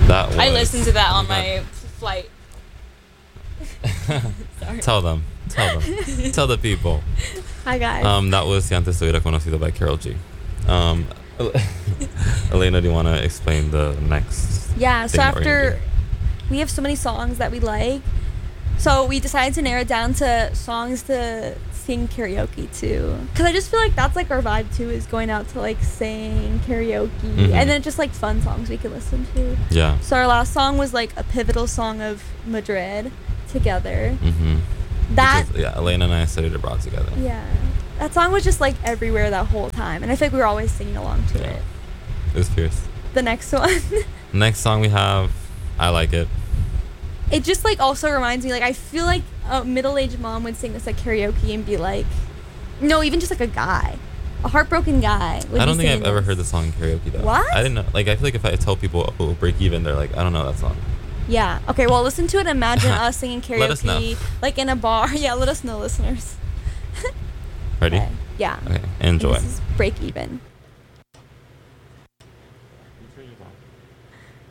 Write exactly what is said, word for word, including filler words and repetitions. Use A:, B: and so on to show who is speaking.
A: That was,
B: I listened to that on
A: oh my
B: my flight. Sorry.
A: Tell them. Tell them. Tell the people.
C: Hi guys.
A: Um, that was Si Antes Te Hubiera Conocido by Karol G. Um, Elena, do you want to explain the next?
C: Yeah, so
A: thing that we're gonna
C: after we have so many songs that we like, so we decided to narrow it down to songs to sing karaoke to. Because I just feel like that's like our vibe too, is going out to like sing karaoke.
A: Mhm.
C: And then just like fun songs we can listen to.
A: do? Yeah.
C: So our last song was like a pivotal song of Madrid, Together.
A: Mm-hmm.
C: That,
A: Because, yeah, Elena and I studied abroad together.
C: yeah. That song was just like everywhere that whole time. And I feel like we were always singing along to
A: Yeah.
C: it.
A: It was fierce.
C: The next one.
A: Next song we have, I Like It.
C: It just like also reminds me, like I feel like a middle-aged mom would sing this at karaoke and be like, no, even just like a guy, a heartbroken guy. Would
A: I
C: be
A: don't think I've
C: singing
A: ever
C: this.
A: heard the song in karaoke though.
C: What?
A: I didn't know. Like I feel like if I tell people, oh, break even, they're like, I don't know that song.
C: Yeah. Okay. Well, listen to it. And imagine us singing karaoke,
A: Let us know.
C: like in a bar. Yeah. Let us know, listeners.
A: Ready?
C: Okay. Yeah.
A: Okay. Enjoy.
C: This is Break Even.